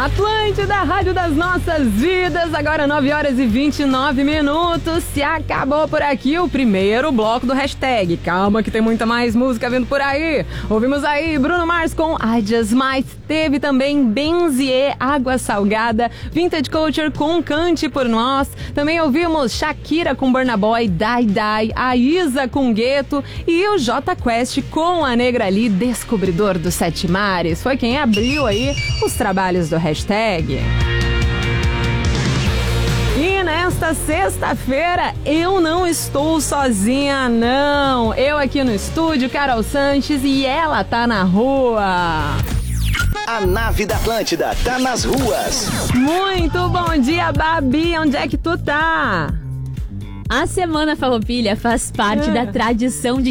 Atlântida, Rádio das Nossas Vidas, agora 9h29. Se acabou por aqui o primeiro bloco do Hashtag. Calma que tem muita mais música vindo por aí. Ouvimos aí Bruno Mars com I Just Might. Teve também Benzier, Água Salgada. Vintage Culture com Cante por Nós. Também ouvimos Shakira com Burna Boy, Die Die. A Isa com Gueto. E o Jota Quest com a Negra Lee, Descobridor dos Sete Mares. Foi quem abriu aí os trabalhos do Hashtag. E nesta sexta-feira eu não estou sozinha, não. Eu aqui no estúdio, Carol Sanches, e ela tá na rua. A nave da Atlântida tá nas ruas. Muito bom dia, Babi. Onde é que tu tá? A Semana Farroupilha faz parte da tradição de